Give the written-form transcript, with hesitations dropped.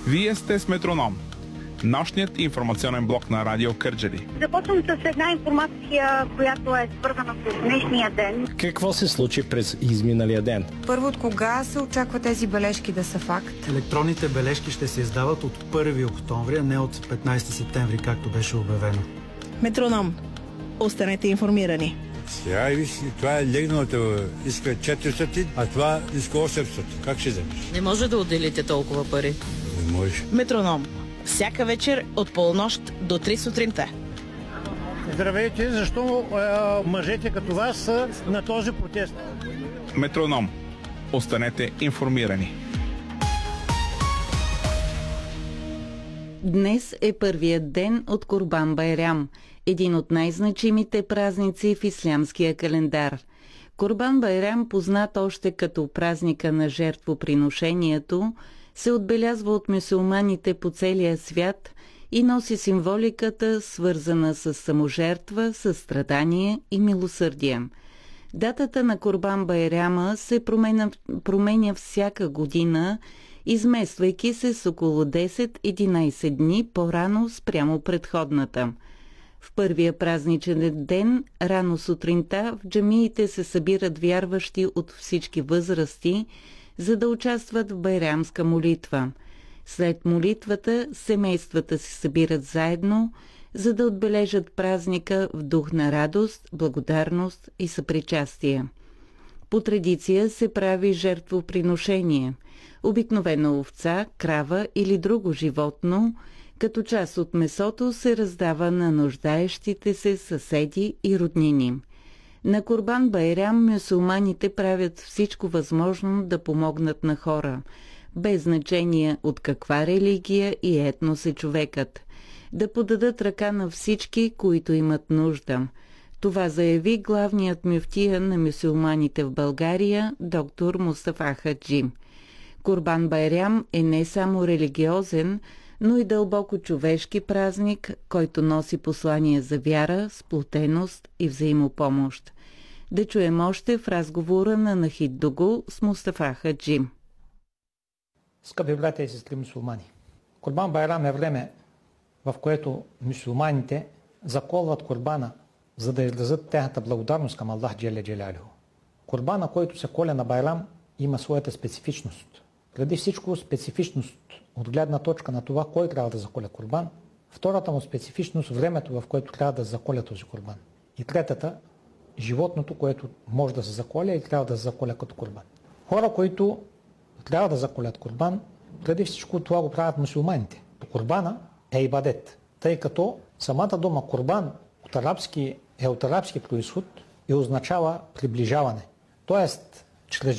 Вие сте с Метроном, нощният информационен блок на Радио Кърджали. Започвам с една информация, която е свързана с днешния ден. Какво се случи през изминалия ден? Първо, от кога се очаква тези бележки да са факт? Електронните бележки ще се издават от 1 октомври, а не от 15 септември, както беше обявено. Метроном. Останете информирани. Сега виж, това е легналото. Иска 400, а това иска 800. Как ще вземеш? Не може да отделите толкова пари. Не може. Метроном. Всяка вечер от полунощ до 3 сутринта. Здравейте, защо мъжете като вас са на този протест? Метроном. Останете информирани. Днес е първият ден от Курбан Байрам, един от най-значимите празници в ислямския календар. Курбан Байрам, познат още като празника на жертвоприношението, се отбелязва от мюсюлманите по целия свят и носи символиката, свързана с саможертва, състрадание и милосърдие. Датата на Курбан Байрама се променя всяка година, измествайки се с около 10-11 дни по-рано спрямо предходната. В първия празничен ден, рано сутринта, в джамиите се събират вярващи от всички възрасти, за да участват в байрамска молитва. След молитвата, семействата се събират заедно, за да отбележат празника в дух на радост, благодарност и съпричастие. По традиция се прави жертвоприношение, обикновено овца, крава или друго животно, като част от месото се раздава на нуждаещите се съседи и роднини. На Курбан Байрам мюсюлманите правят всичко възможно да помогнат на хора, без значение от каква религия и етнос е човекът, да подадат ръка на всички, които имат нужда. Това заяви главният мюфтия на мюсюлманите в България, доктор Мустафа Хаджи. Курбан Байрам е не само религиозен, но и дълбоко човешки празник, който носи послание за вяра, сплотеност и взаимопомощ. Да чуем още в разговора на Нахид Дугу с Мустафа Хаджи. Скъпи братя и сестри мюсюлмани, Курбан Байрам е време, в което мюсюлманите заколват курбана, за да изразят тяхната благодарност към Аллах Джеле Джелялиху. Курбана, който се коля на Байрам, има своята специфичност. Преди всичко специфичност от гледна точка на това, кой трябва да заколя курбан. Втората му специфичност, времето, в което трябва да заколя този курбан. И третата, животното, което може да се заколя и трябва да се заколя като курбан. Хора, които трябва да заколят курбан, преди всичко това го правят мюсюлманите. Курбана е ибадет, тъй като самата дума курбан от арабски произход и означава приближаване. Тоест, чрез